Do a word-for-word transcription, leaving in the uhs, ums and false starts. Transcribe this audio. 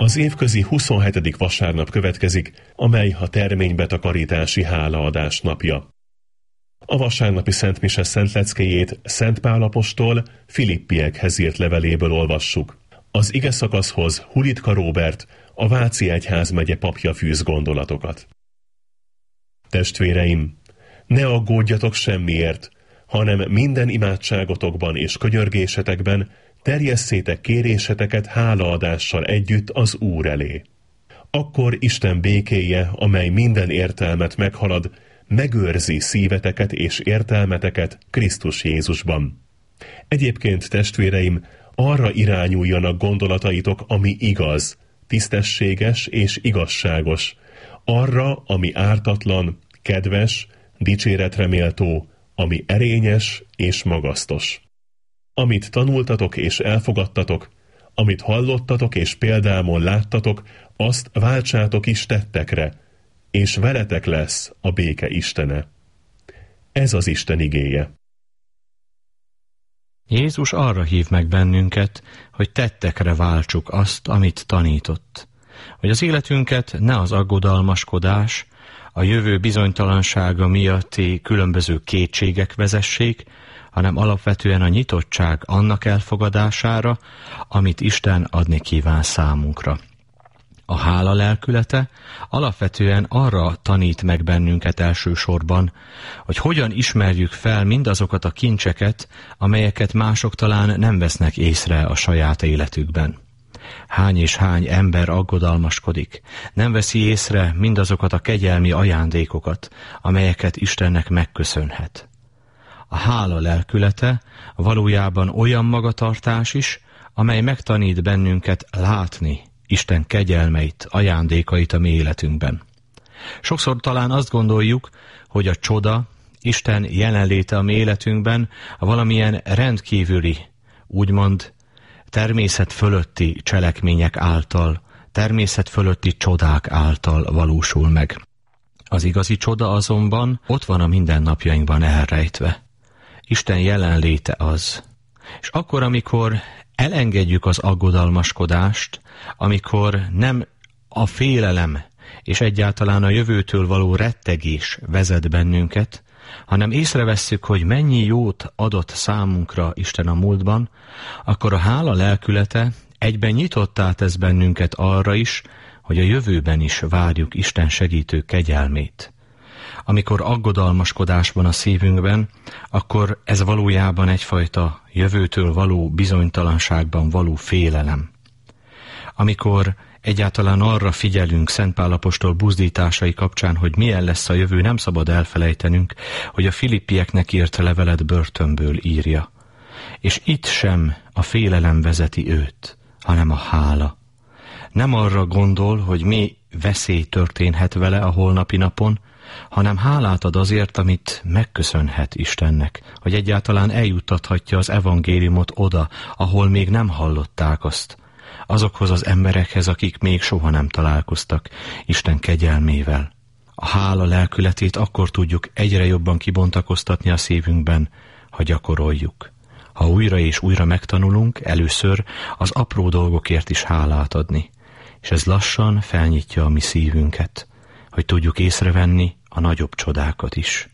Az évközi huszonhetedik vasárnap következik, amely a terménybetakarítási hálaadás napja. A vasárnapi szentmise szentleckéjét Szent Pál apostol Filippiekhez írt leveléből olvassuk. Az ige szakaszhoz Hulitka Róbert, a Váci Egyházmegye papja fűz gondolatokat. Testvéreim, ne aggódjatok semmiért, hanem minden imádságotokban és könyörgésetekben terjesszétek kéréseteket hálaadással együtt az Úr elé. Akkor Isten békéje, amely minden értelmet meghalad, megőrzi szíveteket és értelmeteket Krisztus Jézusban. Egyébként, testvéreim, arra irányuljanak gondolataitok, ami igaz, tisztességes és igazságos, arra, ami ártatlan, kedves, dicséretre méltó, ami erényes és magasztos. Amit tanultatok és elfogadtatok, amit hallottatok és példámon láttatok, azt váltsátok is tettekre, és veletek lesz a béke Istene. Ez az Isten igéje. Jézus arra hív meg bennünket, hogy tettekre váltsuk azt, amit tanított. Hogy az életünket ne az aggodalmaskodás, a jövő bizonytalansága miatti különböző kétségek vezessék, hanem alapvetően a nyitottság annak elfogadására, amit Isten adni kíván számunkra. A hála lelkülete alapvetően arra tanít meg bennünket elsősorban, hogy hogyan ismerjük fel mindazokat a kincseket, amelyeket mások talán nem vesznek észre a saját életükben. Hány és hány ember aggodalmaskodik, nem veszi észre mindazokat a kegyelmi ajándékokat, amelyeket Istennek megköszönhet. A hála lelkülete valójában olyan magatartás is, amely megtanít bennünket látni Isten kegyelmeit, ajándékait a mi életünkben. Sokszor talán azt gondoljuk, hogy a csoda, Isten jelenléte a mi életünkben valamilyen rendkívüli, úgymond természet fölötti cselekmények által, természet fölötti csodák által valósul meg. Az igazi csoda azonban ott van a mindennapjainkban elrejtve. Isten jelenléte az. És akkor, amikor elengedjük az aggodalmaskodást, amikor nem a félelem és egyáltalán a jövőtől való rettegés vezet bennünket, hanem észrevesszük, hogy mennyi jót adott számunkra Isten a múltban, akkor a hála lelkülete egyben nyitottá tesz bennünket arra is, hogy a jövőben is várjuk Isten segítő kegyelmét. Amikor aggodalmaskodás van a szívünkben, akkor ez valójában egyfajta jövőtől való bizonytalanságban való félelem. Amikor egyáltalán arra figyelünk Szent Pál apostol buzdításai kapcsán, hogy milyen lesz a jövő, nem szabad elfelejtenünk, hogy a Filippieknek írt levelet börtönből írja. És itt sem a félelem vezeti őt, hanem a hála. Nem arra gondol, hogy mi veszély történhet vele a holnapi napon, hanem hálát ad azért, amit megköszönhet Istennek, hogy egyáltalán eljuttathatja az evangéliumot oda, ahol még nem hallották azt, azokhoz az emberekhez, akik még soha nem találkoztak Isten kegyelmével. A hála lelkületét akkor tudjuk egyre jobban kibontakoztatni a szívünkben, ha gyakoroljuk. Ha újra és újra megtanulunk, először az apró dolgokért is hálát adni, és ez lassan felnyitja a mi szívünket, hogy tudjuk észrevenni a nagyobb csodákat is.